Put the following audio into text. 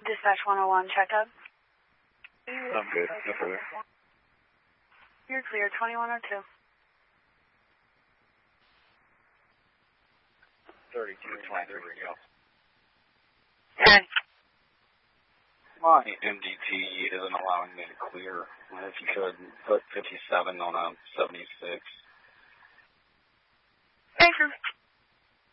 Dispatch 101, checkup. I'm good. No further. You're clear, 2102. 3223, go. Okay. My MDT isn't allowing me to clear. If you could put 57 on a 76. Thank you.